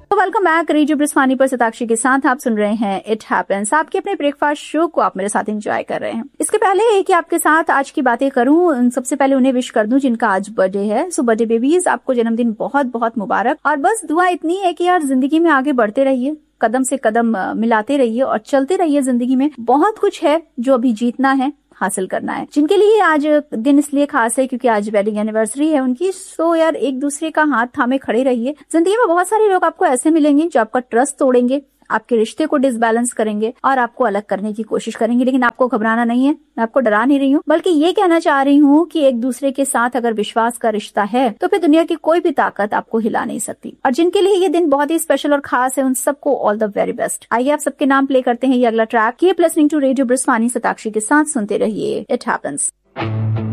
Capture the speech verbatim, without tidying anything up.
तो welcome back, radio ब्रिस्वानी पर सताक्षी के साथ आप सुन रहे हैं इट हैपेंस। आपके अपने ब्रेकफास्ट शो को आप मेरे साथ एंजॉय कर रहे हैं। इसके पहले कि आपके साथ आज की बातें करूं, सबसे पहले उन्हें विश कर दूं जिनका आज बर्थडे है। सो बर्थडे बेबीज, आपको जन्मदिन बहुत बहुत मुबारक। और बस दुआ इतनी है कि यार जिंदगी में आगे बढ़ते रहिए, कदम से कदम मिलाते रहिए और चलते रहिए। जिंदगी में बहुत कुछ है जो अभी जीतना है, हासिल करना है। जिनके लिए आज दिन इसलिए खास है क्योंकि आज वेडिंग एनिवर्सरी है उनकी। सो यार एक दूसरे का हाथ थामे खड़े रहिए। जिंदगी में बहुत सारे लोग आपको ऐसे मिलेंगे जो आपका ट्रस्ट तोड़ेंगे, आपके रिश्ते को डिसबैलेंस करेंगे और आपको अलग करने की कोशिश करेंगे। लेकिन आपको घबराना नहीं है, मैं आपको डरा नहीं रही हूँ, बल्कि ये कहना चाह रही हूँ कि एक दूसरे के साथ अगर विश्वास का रिश्ता है तो फिर दुनिया की कोई भी ताकत आपको हिला नहीं सकती। और जिनके लिए ये दिन बहुत ही स्पेशल और खास है, उन सबको ऑल द वेरी बेस्ट। आइए आप सबके नाम प्ले करते हैं ये अगला track. Keep listening to radio ब्रिस्वानी, Satakshi के साथ सुनते रहिए इट हैपेंस।